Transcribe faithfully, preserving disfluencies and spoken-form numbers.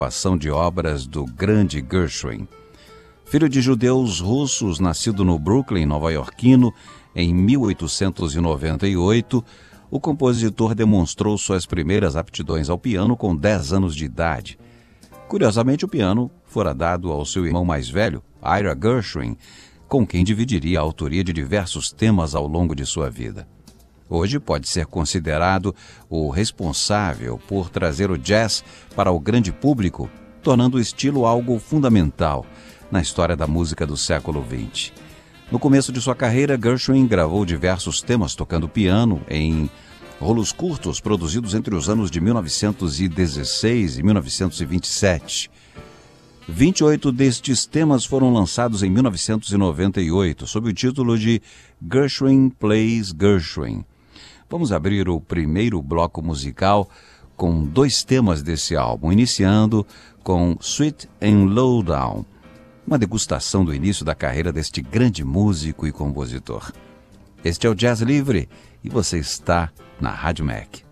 gravação de obras do grande Gershwin. Filho de judeus russos, nascido no Brooklyn, nova-iorquino, em mil oitocentos e noventa e oito, o compositor demonstrou suas primeiras aptidões ao piano com dez anos de idade. Curiosamente, o piano fora dado ao seu irmão mais velho, Ira Gershwin, com quem dividiria a autoria de diversos temas ao longo de sua vida. Hoje pode ser considerado o responsável por trazer o jazz para o grande público, tornando o estilo algo fundamental na história da música do século vinte. No começo de sua carreira, Gershwin gravou diversos temas tocando piano em rolos curtos produzidos entre os anos de mil novecentos e dezesseis e mil novecentos e vinte e sete. vinte e oito destes temas foram lançados em mil novecentos e noventa e oito, sob o título de Gershwin Plays Gershwin. Vamos abrir o primeiro bloco musical com dois temas desse álbum, iniciando com Sweet and Lowdown, uma degustação do início da carreira deste grande músico e compositor. Este é o Jazz Livre e você está na Rádio Mac.